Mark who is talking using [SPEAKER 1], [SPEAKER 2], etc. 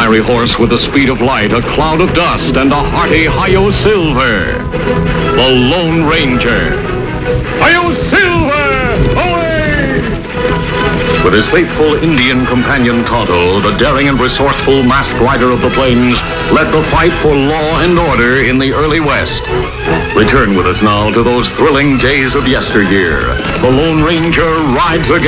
[SPEAKER 1] fiery horse with the speed of light, a cloud of dust, and a hearty Hi-Yo Silver. The Lone Ranger. Hi-Yo Silver! Away! With his faithful Indian companion Tonto, the daring and resourceful masked rider of the plains led the fight for law and order in the early West. Return with us now to those thrilling days of yesteryear. The Lone Ranger rides again.